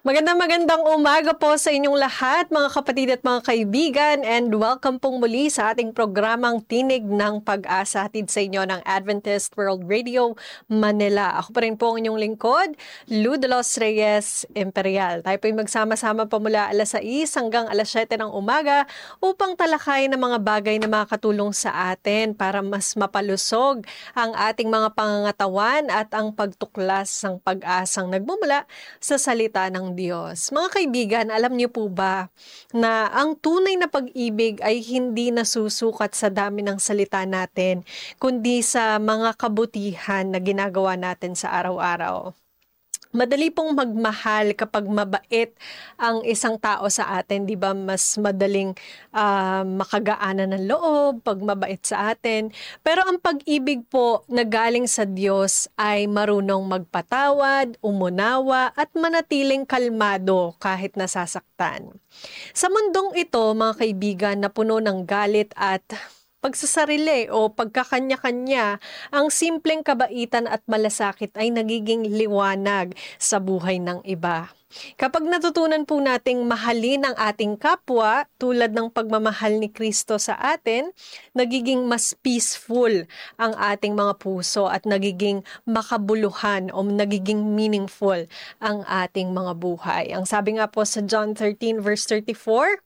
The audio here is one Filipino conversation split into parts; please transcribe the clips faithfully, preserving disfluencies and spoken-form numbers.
Magandang magandang umaga po sa inyong lahat, mga kapatid at mga kaibigan, and welcome pong muli sa ating programang Tinig ng Pag-asa, hatid sa inyo ng Adventist World Radio Manila. Ako pa rin po ang inyong lingkod, Lou de los Reyes Imperial. Tayo po ay magsama-sama pa mula alas sais hanggang alas siyete ng umaga upang talakayin ng mga bagay na makakatulong sa atin para mas mapalusog ang ating mga pangangatawan at ang pagtuklas ng pag-asang nagmumula sa salita ng Diyos. Mga kaibigan, alam niyo po ba na ang tunay na pag-ibig ay hindi nasusukat sa dami ng salita natin, kundi sa mga kabutihan na ginagawa natin sa araw-araw. Madali pong magmahal kapag mabait ang isang tao sa atin, di ba? Mas madaling uh, makagaanan ng loob pag mabait sa atin. Pero ang pag-ibig po na galing sa Diyos ay marunong magpatawad, umunawa at manatiling kalmado kahit nasasaktan. Sa mundong ito, mga kaibigan, na puno ng galit at pagsasarili o pagkakanya-kanya, ang simpleng kabaitan at malasakit ay nagiging liwanag sa buhay ng iba. Kapag natutunan po nating mahalin ang ating kapwa tulad ng pagmamahal ni Kristo sa atin, nagiging mas peaceful ang ating mga puso at nagiging makabuluhan o nagiging meaningful ang ating mga buhay. Ang sabi nga po sa John thirteen verse thirty-four,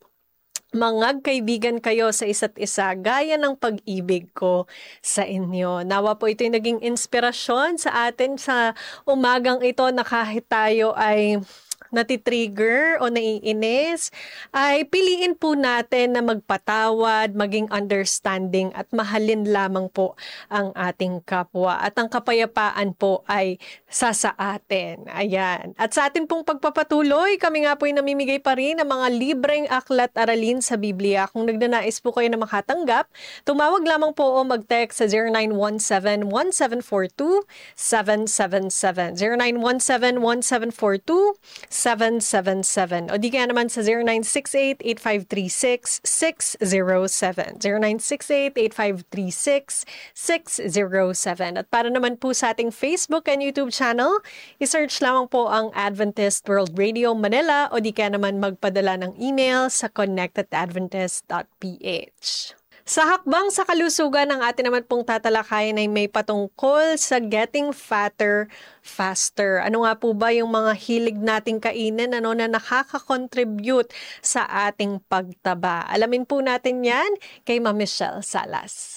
"Mga kaibigan kayo sa isa't isa, gaya ng pag-ibig ko sa inyo." Nawa po ito'y naging inspirasyon sa atin sa umagang ito na kahit tayo ay natitrigger o naiinis, ay piliin po natin na magpatawad, maging understanding at mahalin lamang po ang ating kapwa. At ang kapayapaan po ay sa sa atin. Ayan. At sa atin pong pagpapatuloy, kami nga po ay namimigay pa rin ng mga libreng aklat aralin sa Biblia. Kung nagnanais po kayo na makatanggap, tumawag lamang po o mag-text sa zero nine one seven, one seven four two, seven seven seven. zero nine one seven, one seven four two, seven seven seven. O di kaya naman sa zero nine six eight, eight five three six, six zero seven. zero nine six eight, eight five three six, six zero seven. At para naman po sa ating Facebook and YouTube channel, isearch lamang po ang Adventist World Radio Manila o di kaya naman magpadala ng email sa connect at adventist dot p h. Sa hakbang sa kalusugan, ang atin naman pong tatalakayin ay may patungkol sa getting fatter faster. Ano nga po ba yung mga hilig nating kainin ano, na nakaka-contribute sa ating pagtaba? Alamin po natin yan kay Ma'am Michelle Salas.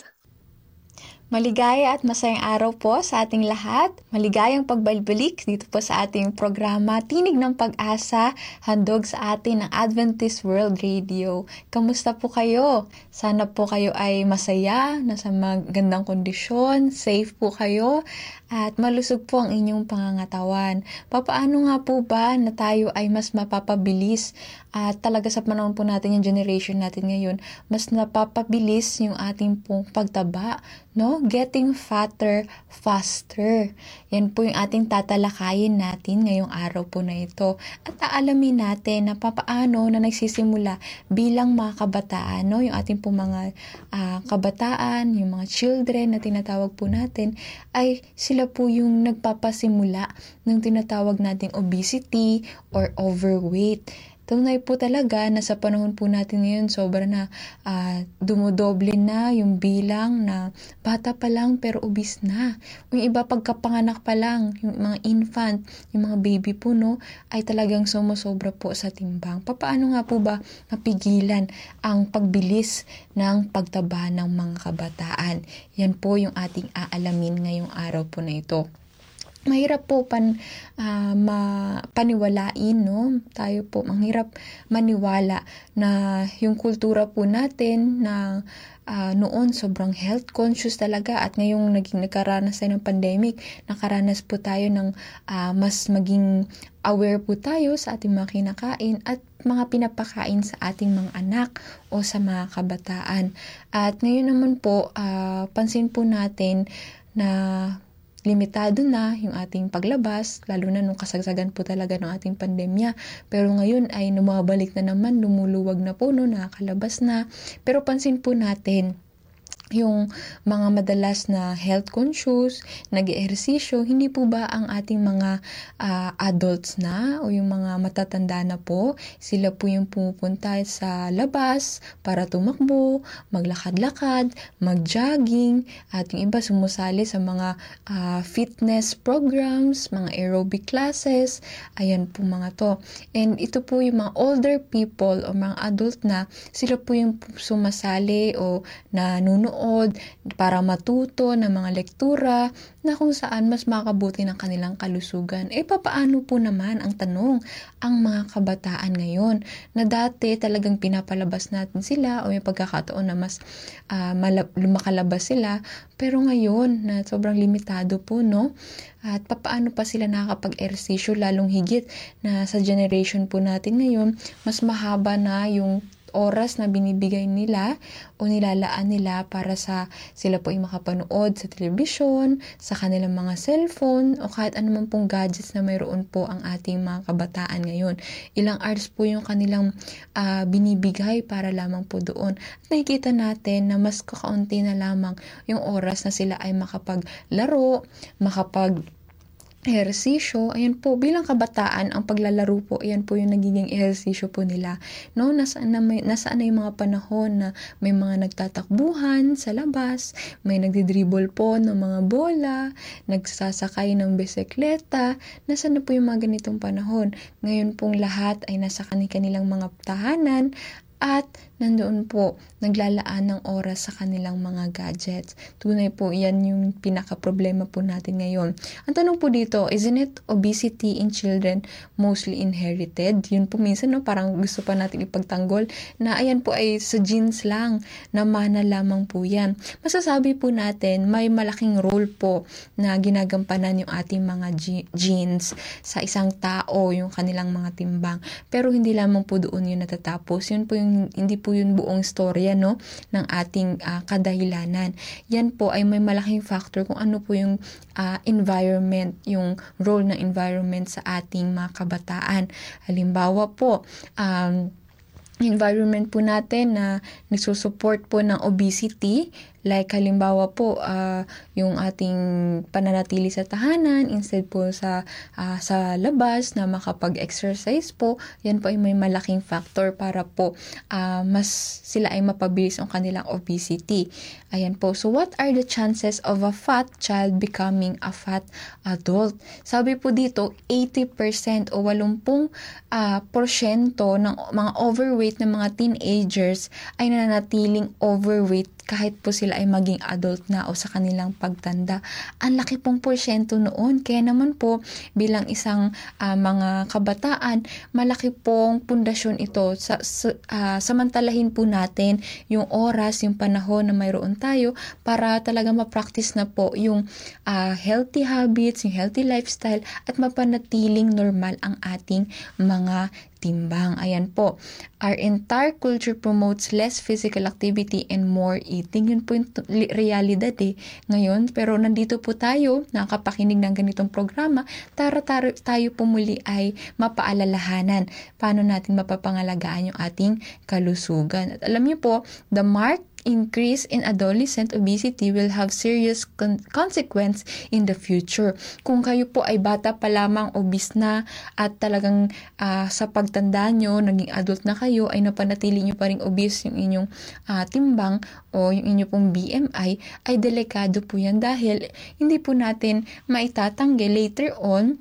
Maligaya at masayang araw po sa ating lahat. Maligayang pagbalik dito po sa ating programa Tinig ng Pag-asa, handog sa atin ng Adventist World Radio. Kamusta po kayo? Sana po kayo ay masaya, nasa magandang kondisyon, safe po kayo, at malusog po ang inyong pangangatawan. Papaano nga po ba na tayo ay mas mapapabilis at talaga sa panahon po natin, yung generation natin ngayon, mas napapabilis yung ating pong pagtaba, no? Getting fatter faster. Yan po yung ating tatalakayin natin ngayong araw po na ito. At aalamin natin na papaano na nagsisimula bilang mga kabataan, no? Yung ating po mga uh, kabataan, yung mga children na tinatawag po natin, ay sila po yung nagpapasimula ng tinatawag nating obesity or overweight. Tunay po talaga na sa panahon po natin ngayon, sobra na uh, dumodoble na yung bilang na bata pa lang pero obese na. Yung iba pagkapanganak pa lang, yung mga infant, yung mga baby po, no, ay talagang sumusobra po sa timbang. Papaano nga po ba mapigilan ang pagbilis ng pagtaba ng mga kabataan? Yan po yung ating aalamin ngayong araw po na ito. Mahirap po pan uh, ma, paniwalain, no? Tayo po mahirap maniwala na yung kultura po natin na uh, noon sobrang health conscious talaga, at ngayong naging nakaranas tayo ng pandemic, nakaranas po tayo ng uh, mas maging aware po tayo sa ating mga kinakain at mga pinapakain sa ating mga anak o sa mga kabataan. At ngayon naman po, uh, pansin po natin na limitado na yung ating paglabas, lalo na nung kasagsagan po talaga ng ating pandemya. Pero ngayon ay lumabalik na naman, lumuluwag na po, no, nakakalabas na. Pero pansin po natin yung mga madalas na health conscious, nag-ehersisyo, hindi po ba ang ating mga uh, adults na o yung mga matatanda na po, sila po yung pumupunta sa labas para tumakbo, maglakad-lakad, mag-jogging, at yung iba sumusali sa mga uh, fitness programs, mga aerobic classes, ayan po mga to. And ito po yung mga older people o mga adult na, sila po yung sumasali o nanunood para matuto ng mga lektura na kung saan mas makabuti ng kanilang kalusugan. Eh, papaano po naman ang tanong ang mga kabataan ngayon na dati talagang pinapalabas natin sila o may pagkakataon na mas uh, malab- makalabas sila, pero ngayon na sobrang limitado po, no? At papaano pa sila nakakapag-ehersisyo, lalong higit na sa generation po natin ngayon, mas mahaba na yung oras na binibigay nila o nilalaan nila para sa sila po ay makapanood sa telebisyon, sa kanilang mga cellphone o kahit anuman pong gadgets na mayroon po ang ating mga kabataan ngayon. Ilang hours po yung kanilang uh, binibigay para lamang po doon. At nakikita natin na mas kakaunti na lamang yung oras na sila ay makapaglaro, makapag ehersisyo. Ayan po, bilang kabataan, ang paglalaro po, ayan po yung nagiging ehersisyo po nila. No, nasaan na, may, nasaan na yung mga panahon na may mga nagtatakbuhan sa labas, may nagdidribble po ng mga bola, nagsasakay ng bisikleta, nasaan na po yung mga ganitong panahon. Ngayon pong lahat ay nasa kanilang mga tahanan at nandoon po, naglalaan ng oras sa kanilang mga gadgets. Tunay po, yan yung pinaka-problema po natin ngayon. Ang tanong po dito, isn't it obesity in children mostly inherited? Yun po minsan, no, parang gusto pa natin ipagtanggol na ayan po ay sa genes lang, na mana lamang po yan. Masasabi po natin, may malaking role po na ginagampanan yung ating mga ge- genes sa isang tao, yung kanilang mga timbang. Pero hindi lamang po doon yun natatapos. Yun po yung, hindi po yun buong storya, no, ng ating uh, kadahilanan. Yan po ay may malaking factor kung ano po yung uh, environment, yung role ng environment sa ating mga kabataan. Halimbawa po, um, environment po natin na nagsusupport po ng obesity, like halimbawa po uh, yung ating pananatili sa tahanan instead po sa uh, sa labas na makapag-exercise po, yan po ay may malaking factor para po uh, mas sila ay mapabilis ang kanilang obesity. Ayan po. So what are the chances of a fat child becoming a fat adult? Sabi po dito, eighty percent o eighty uh, porsyento ng mga overweight na mga teenagers ay nananatiling overweight kahit po sila ay maging adult na o sa kanilang pagtanda. Ang laki pong porsyento noon. Kaya naman po, bilang isang uh, mga kabataan, malaki pong pundasyon ito. Sa, sa, uh, samantalahin po natin yung oras, yung panahon na mayroon tayo para talaga ma-practice na po yung uh, healthy habits, yung healthy lifestyle at mapanatiling normal ang ating mga timbang. Ayan po. Our entire culture promotes less physical activity and more eating. Yun po yung t- realidad eh ngayon. Pero nandito po tayo, nakapakinig ng ganitong programa, tara taro, tayo po muli ay mapaalalahanan paano natin mapapangalagaan yung ating kalusugan. At alam niyo po, the mark increase in adolescent obesity will have serious con- consequence in the future. Kung kayo po ay bata pa lamang obese na at talagang uh, sa pagtanda nyo, naging adult na kayo, ay napanatili nyo pa rin obese yung inyong uh, timbang o yung inyong pong B M I, ay delikado po yan dahil hindi po natin maitatanggi later on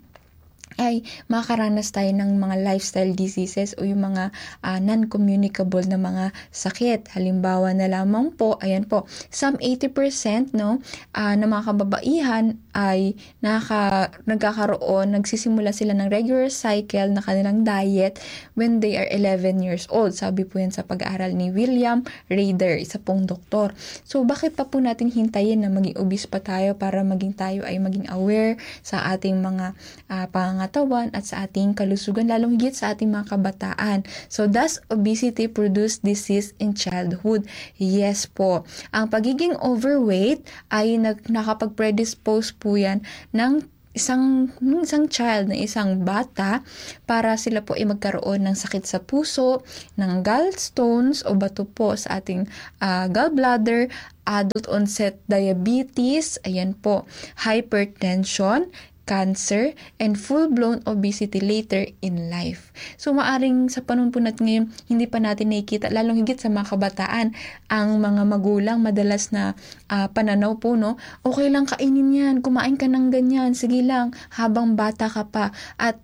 ay makaranas tayo ng mga lifestyle diseases o yung mga uh, non-communicable na mga sakit. Halimbawa na lamang po, ayan po, some eighty percent no, uh, na mga kababaihan ay naka, nagkakaroon, nagsisimula sila ng regular cycle na kanilang diet when they are eleven years old. Sabi po yan sa pag-aaral ni William Rader, isa pong doktor. So, bakit pa po natin hintayin na maging obese pa tayo para maging tayo ay maging aware sa ating mga uh, pangangatawan at sa ating kalusugan, lalong higit sa ating mga kabataan. So, does obesity produce disease in childhood? Yes po. Ang pagiging overweight ay nag- nakapag-predispose po yan ng isang isang child, na isang bata, para sila po ay magkaroon ng sakit sa puso, ng gallstones o bato po sa ating uh, gallbladder, adult onset diabetes, ayan po, hypertension, cancer, and full-blown obesity later in life. So, maaring sa panahon po natin ngayon, hindi pa natin nakikita, lalong higit sa mga kabataan, ang mga magulang, madalas na uh, pananaw po, no? Okay lang kainin yan, kumain ka ng ganyan, sige lang, habang bata ka pa. At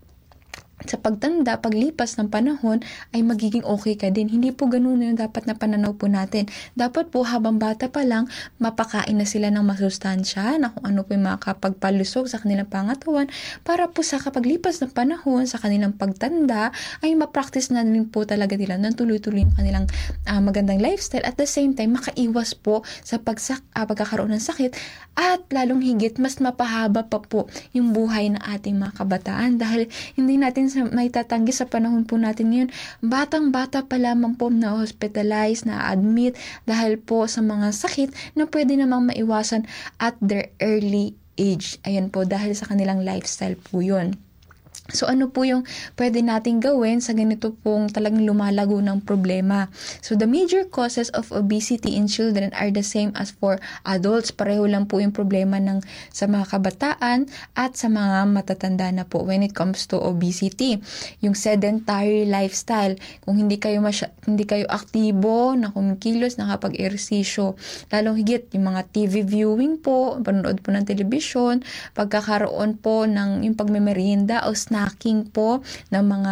sa pagtanda, paglipas ng panahon, ay magiging okay ka din. Hindi po ganun yung dapat na pananaw po natin. Dapat po habang bata pa lang, mapakain na sila ng masustansya, na kung ano po yung makakapagpalusog sa kanilang pangatawan, para po sa kapaglipas ng panahon, sa kanilang pagtanda, ay ma-practice na din po talaga nila ng tuloy-tuloy yung kanilang uh, magandang lifestyle. At the same time, makaiwas po sa pagsak, uh, pagkakaroon ng sakit, at lalong higit, mas mapahaba pa po yung buhay ng ating mga kabataan. Dahil hindi natin sa may tatanggi sa panahon po natin ngayon, batang-bata pa lamang po na hospitalize, na admit dahil po sa mga sakit na pwede namang maiwasan at their early age. Ayan po, dahil sa kanilang lifestyle po yun. So, ano po yung pwede nating gawin sa ganito pong talagang lumalago ng problema? So, the major causes of obesity in children are the same as for adults. Pareho lang po yung problema ng sa mga kabataan at sa mga matatanda na po when it comes to obesity. Yung sedentary lifestyle, kung hindi kayo masya, hindi kayo aktibo, na kumikilos, nakapag-ehersisyo, lalong higit yung mga T V viewing po, panonood po ng television, pagkakaroon po ng yung pagmemerienda o snack snacking po ng mga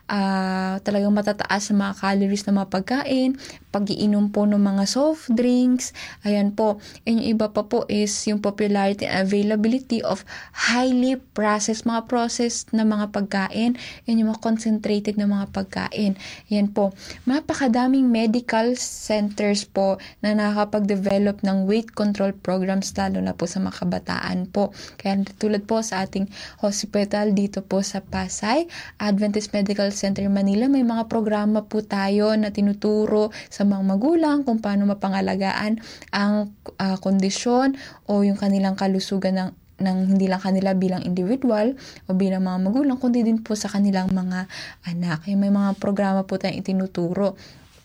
uh, talagang matataas na mga calories na mga pagkain, pag-iinom po ng mga soft drinks, ayan po. And yung iba pa po is yung popularity and availability of highly processed, mga processed na mga pagkain, and yung mga concentrated na mga pagkain. Ayan po. Mapakadaming medical centers po na nakakapag-develop ng weight control programs, lalo na po sa mga kabataan po. Kaya tulad po sa ating hospital dito po sa Pasay, Adventist Medical Center Manila, may mga programa po tayo na tinuturo sa mga magulang kung paano mapangalagaan ang uh, kondisyon o yung kanilang kalusugan ng ng hindi lang kanila bilang individual o bilang mga magulang, kundi din po sa kanilang mga anak. May mga programa po tayong itinuturo.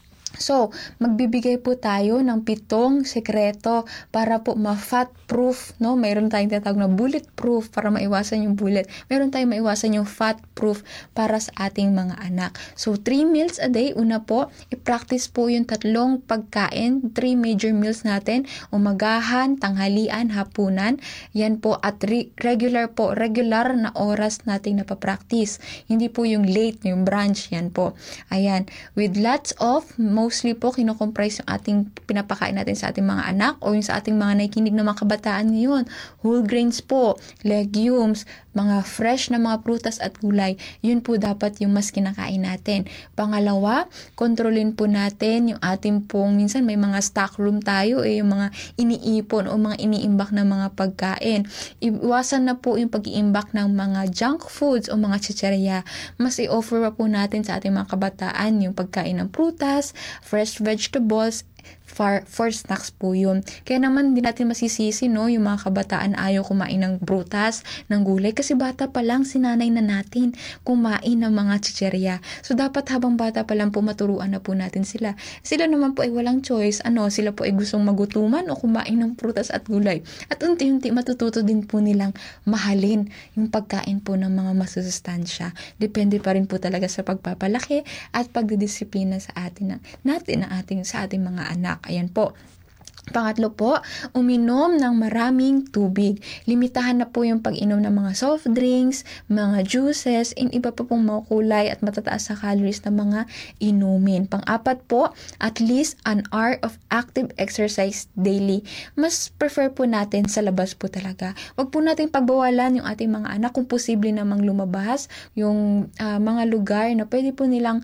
So, magbibigay po tayo ng pitong sekreto para po ma-fat proof, no? Mayroon tayong tinatawag na bullet proof para maiwasan yung bullet. Mayroon tayong maiwasan yung fat proof para sa ating mga anak. So, three meals a day. Una po, i-practice po yung tatlong pagkain, three major meals natin, umagahan, tanghalian, hapunan. Yan po at re- regular po, regular na oras nating napapractice. Hindi po yung late, yung brunch, yan po. Ayan, with lots of mostly po, kinocomprise yung ating pinapakain natin sa ating mga anak o yung sa ating mga nakikinig na mga kabataan ngayon. Whole grains po, legumes, mga fresh na mga prutas at gulay. Yun po dapat yung mas kinakain natin. Pangalawa, kontrolin po natin yung ating pong, minsan may mga stock room tayo, eh, yung mga iniipon o mga iniimbak na mga pagkain. Iwasan na po yung pag-iimbak ng mga junk foods o mga chicherya. Mas i-offer po natin sa ating mga kabataan yung pagkain ng prutas, fresh vegetables, for, for snacks po yun. Kaya naman hindi natin masisisi, no, yung mga kabataan ayaw kumain ng prutas, ng gulay, kasi bata pa lang sinanay na natin kumain ng mga chicherya. So dapat habang bata pa lang po maturuan na po natin sila. Sila naman po ay walang choice. Ano, sila po ay gustong magutuman o kumain ng prutas at gulay. At unti-unti matututo din po nilang mahalin yung pagkain po ng mga masusustansya. Depende pa rin po talaga sa pagpapalaki at pagdidisiplina sa atin natin na ating sa ating mga anak. Ayan po. Pangatlo po, uminom ng maraming tubig. Limitahan na po yung pag-inom ng mga soft drinks, mga juices, and iba pa pong makulay at matataas sa calories na mga inumin. Pang-apat po, at least an hour of active exercise daily. Mas prefer po natin sa labas po talaga. Huwag po natin pagbawalan yung ating mga anak kung posible namang lumabas, yung uh, mga lugar na pwede po nilang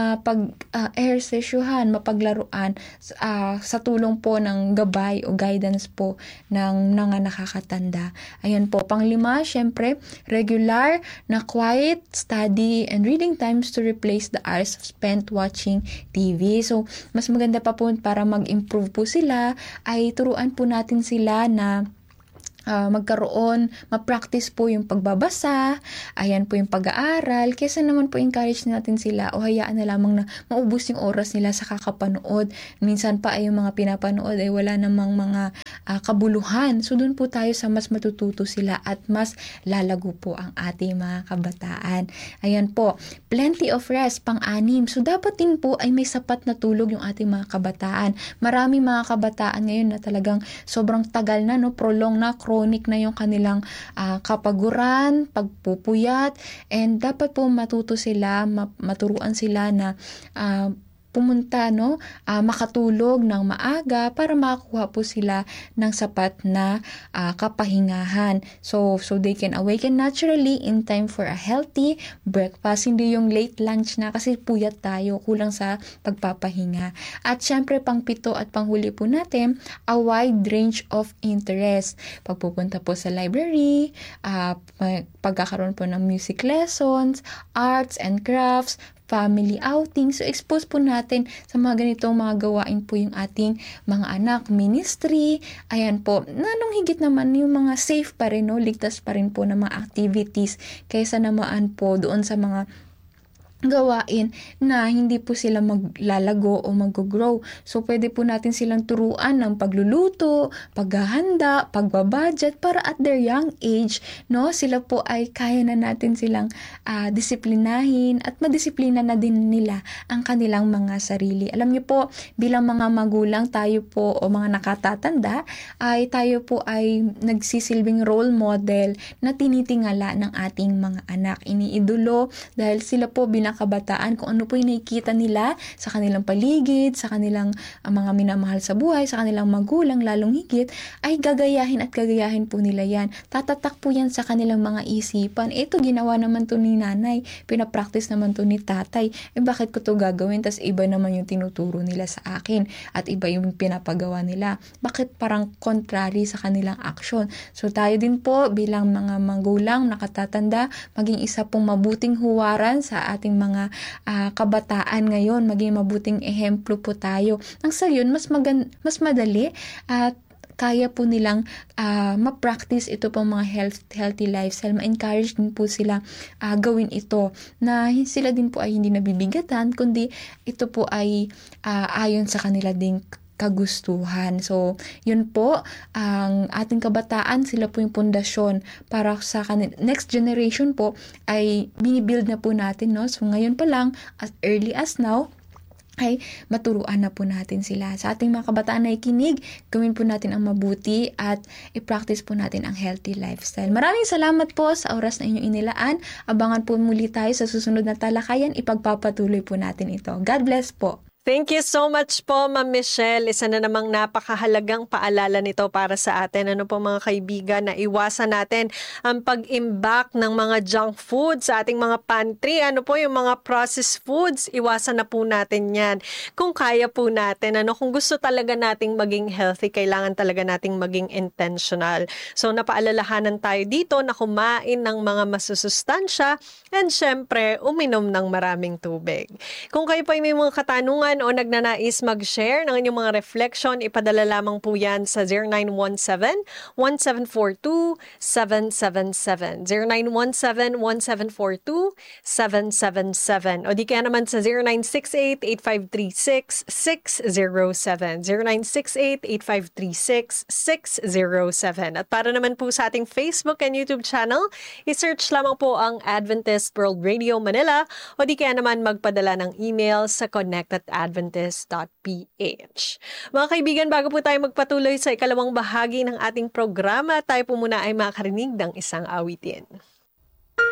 mapag-ehersesyohan, uh, mapaglaruan uh, sa tulong po ng gabay o guidance po ng mga nakakatanda. Ayan po. Panglima, syempre, regular na quiet study and reading times to replace the hours spent watching T V. So, mas maganda pa po para mag-improve po sila, ay turuan po natin sila na uh, magkaroon, ma-practice po yung pagbabasa, ayan po yung pag-aaral, kaysa naman po encourage natin sila o hayaan na lamang na maubos yung oras nila sa kakapanood. Minsan pa ay yung mga pinapanood ay wala namang mga uh, kabuluhan. So doon po tayo sa mas matututo sila at mas lalago po ang ating mga kabataan. Ayan po, plenty of rest, pang-anim. So dapat din po ay may sapat na tulog yung ating mga kabataan. Maraming mga kabataan ngayon na talagang sobrang tagal na, no, prolong na, chronic na yung kanilang uh, kapaguran, pagpupuyat, and dapat po matuto sila, maturuan sila na uh, pumunta, no, uh, makatulog ng maaga para makakuha po sila ng sapat na uh, kapahingahan. So, so they can awaken naturally in time for a healthy breakfast. Hindi yung late lunch na kasi puyat tayo, kulang sa pagpapahinga. At syempre, pang pito at panghuli po natin, a wide range of interest. Pagpupunta po sa library, uh, pagkakaroon po ng music lessons, arts and crafts, family outing. So, expose po natin sa mga ganitong mga gawain po yung ating mga anak, ministry, ayan po. Nanong higit naman yung mga safe pa rin, no? Ligtas pa rin po ng mga activities kaysa naman po doon sa mga gawain na hindi po sila maglalago o mag-grow. So, pwede po natin silang turuan ng pagluluto, paghahanda, pagbabudget para at their young age, no, sila po ay kaya na natin silang uh, disiplinahin at madisiplina na din nila ang kanilang mga sarili. Alam niyo po, bilang mga magulang, tayo po o mga nakatatanda, ay tayo po ay nagsisilbing role model na tinitingala ng ating mga anak. Iniidolo dahil sila po bilang kabataan, kung ano po yung nakikita nila sa kanilang paligid, sa kanilang uh, mga minamahal sa buhay, sa kanilang magulang, lalong higit, ay gagayahin at gagayahin po nila yan. Tatatak po yan sa kanilang mga isipan. Ito, ginawa naman to ni nanay, pinapractice naman to ni tatay. Eh, bakit ko to gagawin? Tas iba naman yung tinuturo nila sa akin at iba yung pinapagawa nila. Bakit parang contrary sa kanilang action? So, tayo din po bilang mga magulang, nakatatanda, maging isa pong mabuting huwaran sa ating mga uh, kabataan ngayon, maging mabuting ehemplo po tayo. Nang sa yun, mas, magan- mas madali at kaya po nilang uh, ma-practice ito pong mga health, healthy lifestyle. Ma-encourage din po sila uh, gawin ito na sila din po ay hindi nabibigatan, kundi ito po ay uh, ayon sa kanila ding kagustuhan. So, yun po, ang ating kabataan, sila po yung pundasyon para sa kanil- next generation po ay binibuild na po natin, no? So, ngayon pa lang, as early as now, ay maturuan na po natin sila. Sa ating mga kabataan na ikinig, gawin po natin ang mabuti at i-practice po natin ang healthy lifestyle. Maraming salamat po sa oras na inyong inilaan. Abangan po muli tayo sa susunod na talakayan. Ipagpapatuloy po natin ito. God bless po. Thank you so much po, Ma'am Michelle. Isa na namang napakahalagang paalala nito para sa atin. Ano po mga kaibigan, na iwasan natin ang pag-imbak ng mga junk food sa ating mga pantry. Ano po yung mga processed foods, iwasan na po natin yan. Kung kaya po natin, ano, kung gusto talaga nating maging healthy, kailangan talaga nating maging intentional. So napaalalahanan tayo dito na kumain ng mga masusustansya and syempre, uminom ng maraming tubig. Kung kayo pa may mga katanungan o nagnanais mag-share ng inyong mga reflection, ipadala lamang po yan sa zero nine one seven, one seven four two, seven seven seven. zero nine one seven, one seven four two, seven seven seven. O di kaya naman sa zero nine six eight, eight five three six, six zero seven. zero nine six eight, eight five three six, six zero seven. At para naman po sa ating Facebook and YouTube channel, isearch lamang po ang Adventist World Radio Manila o di kaya naman magpadala ng email sa connect at adventist dot p h. Mga kaibigan, bago po tayo magpatuloy sa ikalawang bahagi ng ating programa, tayo po muna ay makarinig ng isang awitin.